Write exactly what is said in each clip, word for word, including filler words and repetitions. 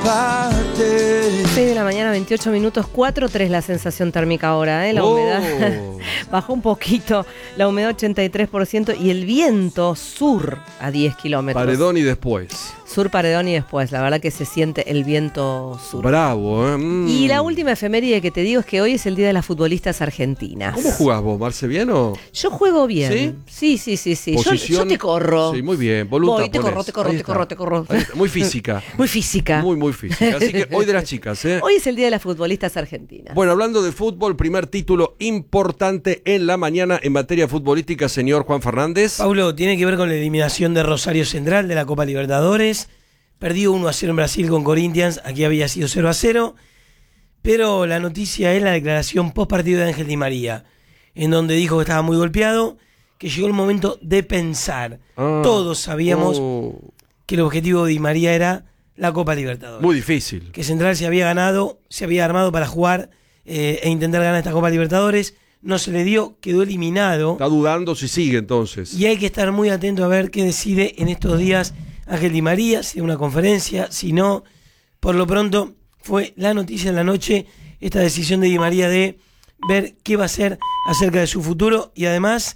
seis de la mañana, veintiocho minutos, cuatro tres la sensación térmica ahora, ¿eh? La Oh. humedad bajó un poquito, la humedad ochenta y tres por ciento y el viento sur a diez kilómetros. Paredón y después. Sur, Paredón y después, la verdad que se siente el viento sur. Bravo, ¿eh? Mm. Y la última efeméride que te digo es que hoy es el Día de las Futbolistas Argentinas. ¿Cómo jugás vos, Marce? ¿Bien o...? Yo juego bien. Sí, sí, sí, sí. Yo, yo te corro. Sí, muy bien. Voluntad Voy, te ponés. corro, te corro, Ahí te corro, está. te corro. Ahí está. Muy física. Muy física. Muy, muy física. Así que hoy de las chicas, ¿eh? Hoy es el Día de las Futbolistas Argentinas. Bueno, hablando de fútbol, primer título importante en la mañana en materia futbolística, señor Juan Fernández. Paulo, tiene que ver con la eliminación de Rosario Central de la Copa Libertadores. Perdió uno a cero en Brasil con Corinthians, aquí había sido cero a cero. Pero la noticia es la declaración post partido de Ángel Di María, en donde dijo que estaba muy golpeado, que llegó el momento de pensar. Ah, Todos sabíamos oh. que el objetivo de Di María era la Copa Libertadores. Muy difícil. Que Central se había ganado, se había armado para jugar eh, e intentar ganar esta Copa Libertadores. No se le dio, quedó eliminado. Está dudando si sigue entonces. Y hay que estar muy atento a ver qué decide en estos días Ángel Di María, si da una conferencia, si no. Por lo pronto fue la noticia en la noche, esta decisión de Di María de ver qué va a hacer acerca de su futuro y además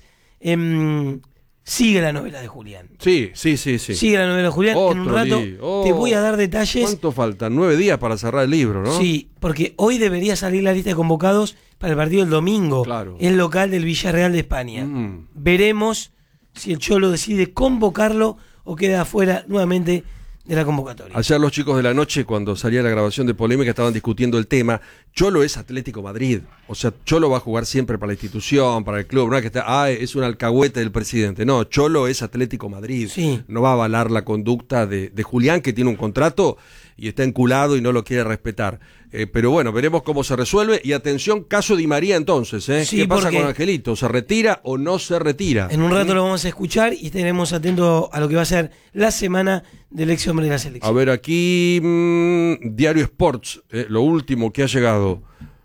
eh, sigue la novela de Julián. Sí, sí, sí, sí. Sigue la novela de Julián. Otro en un rato oh, te voy a dar detalles. ¿Cuánto faltan? Nueve días para cerrar el libro, ¿no? Sí, porque hoy debería salir la lista de convocados para el partido del domingo. Claro. El local del Villarreal de España. Mm. Veremos si el Cholo decide convocarlo o queda afuera nuevamente de la convocatoria. Ayer los chicos de la noche, cuando salía la grabación de Polémica, estaban discutiendo el tema. Cholo es Atlético Madrid. O sea, Cholo va a jugar siempre para la institución, para el club. No es que está, ah, es un alcahuete del presidente. No, Cholo es Atlético Madrid. Sí. No va a avalar la conducta de, de Julián, que tiene un contrato y está enculado y no lo quiere respetar. Eh, pero bueno, veremos cómo se resuelve. Y atención, caso Di María entonces. ¿eh? Sí, ¿Qué pasa porque con Angelito? ¿Se retira o no se retira? En un rato lo vamos a escuchar y estaremos atentos a lo que va a ser la semana del ex hombre de la selección. A ver, aquí mmm, Diario Sports, eh, lo último que ha llegado.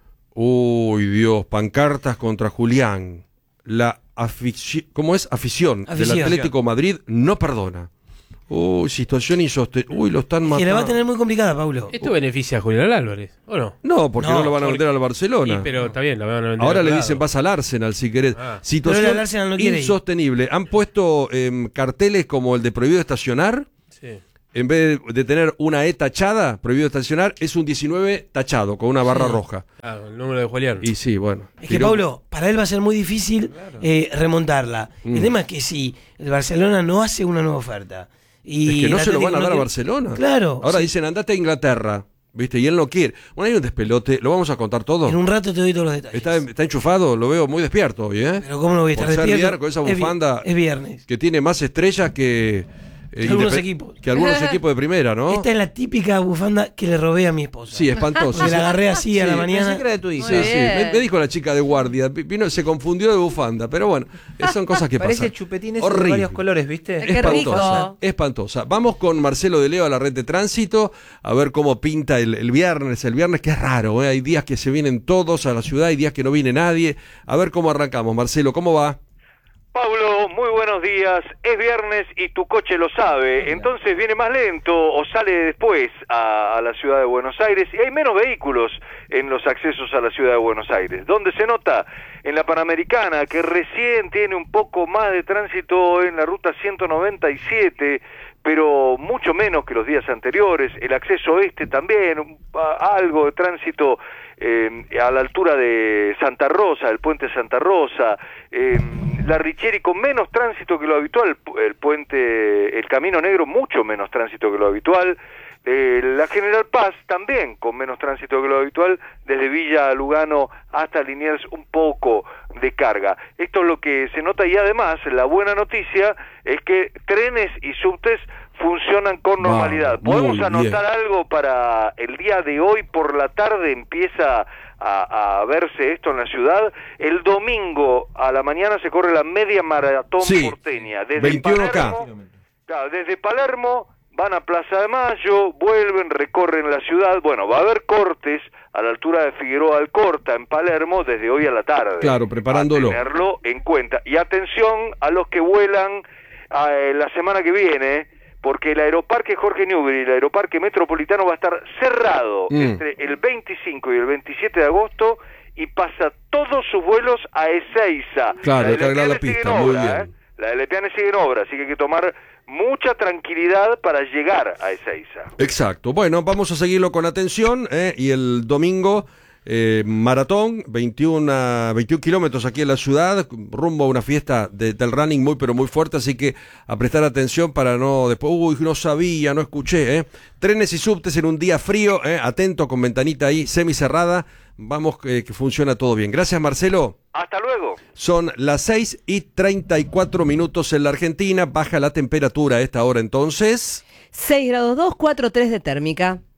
Uy, Dios, pancartas contra Julián. La afici- ¿cómo es? Afición, Afición del Atlético Madrid no perdona. Uy, situación insostenible. Uy, lo están matando. Que la va a tener muy complicada, Paulo. ¿Esto beneficia a Julián Álvarez o no? No, porque no, No, lo van a porque- vender al Barcelona. Sí, pero está bien, lo van a vender. Ahora al le lado. dicen vas al Arsenal si querés. Ah. Situación Pero el Arsenal no quiere ir. insostenible. Han puesto eh, carteles como el de prohibido estacionar. Sí. En vez de tener una E tachada, prohibido estacionar, es un diecinueve tachado, con una barra Sí. roja. Ah, el número de Julián. Y sí, bueno. Es que, tiró- Paulo, para él va a ser muy difícil Claro. eh, remontarla. Mm. El tema es que si el Barcelona no hace una nueva oferta y Es que no el se lo Atlético van a no dar a quiere- Barcelona. Claro. Ahora sí. dicen, andate a Inglaterra, ¿viste? Y él no quiere. Bueno, hay un despelote, lo vamos a contar todo. En un rato te doy todos los detalles. Está, está enchufado, lo veo muy despierto hoy, ¿eh? Pero ¿cómo no voy a estar Por ser despierto? vier- con esa Es vi- bufanda Es viernes. que tiene más estrellas que... eh, algunos independ- equipos. Que algunos equipos de primera, ¿no? Esta es la típica bufanda que le robé a mi esposa. Sí, espantoso. Porque la agarré así a la Sí, mañana. Pensé que era de tu hija. Sí, Muy sí, bien. me, me dijo la chica de guardia, vino, se confundió de bufanda, pero bueno, son cosas que Parece pasan. chupetines Horrible. de varios colores, ¿viste? Qué Espantosa, rico. espantosa. Vamos con Marcelo de Leo a la red de tránsito, a ver cómo pinta el, el viernes. El viernes que es raro, ¿eh? Hay días que se vienen todos a la ciudad, hay días que no viene nadie. A ver cómo arrancamos. Marcelo, ¿cómo va? Pablo, muy buenos días. Es viernes y tu coche lo sabe, entonces viene más lento o sale después a, a la ciudad de Buenos Aires y hay menos vehículos en los accesos a la ciudad de Buenos Aires. ¿Dónde se nota? En la Panamericana, que recién tiene un poco más de tránsito en la ruta ciento noventa y siete, pero mucho menos que los días anteriores. El acceso este también, un- a- algo de tránsito eh, a la altura de Santa Rosa, el puente Santa Rosa, eh, la Richieri con menos tránsito que lo habitual, el puente, el Camino Negro mucho menos tránsito que lo habitual, eh, la General Paz también con menos tránsito que lo habitual, desde Villa Lugano hasta Liniers un poco de carga. Esto es lo que se nota y además la buena noticia es que trenes y subtes funcionan con Wow, normalidad. muy ¿Podemos bien. anotar algo para el día de hoy por la tarde? Empieza a, a verse esto en la ciudad. El domingo a la mañana se corre la media maratón Sí, porteña. Desde veintiuno K. Palermo, claro, desde Palermo van a Plaza de Mayo, vuelven, recorren la ciudad. Bueno, va a haber cortes a la altura de Figueroa Alcorta en Palermo desde hoy a la tarde. Claro, preparándolo. A tenerlo en cuenta. Y atención a los que vuelan eh, la semana que viene, porque el Aeroparque Jorge Newbery y el Aeroparque Metropolitano va a estar cerrado Mm. entre el veinticinco y el veintisiete de agosto y pasa todos sus vuelos a Ezeiza. Claro, La hay que arreglar la Lepiane sigue pista, en muy obra, bien. ¿eh? La de Lepiane sigue en obra, así que hay que tomar mucha tranquilidad para llegar a Ezeiza. Exacto. Bueno, vamos a seguirlo con atención, ¿eh? Y el domingo, eh, maratón, veintiuno, veintiún kilómetros aquí en la ciudad, rumbo a una fiesta de, del running muy, pero muy fuerte, así que a prestar atención para no después, uy, no sabía, no escuché, ¿eh? Trenes y subtes en un día frío, ¿eh? Atento, con ventanita ahí semicerrada, vamos eh, que funciona todo bien. Gracias, Marcelo. Hasta luego. Son las seis y treinta y cuatro minutos en la Argentina, baja la temperatura a esta hora entonces. seis grados dos, cuatro tres de térmica.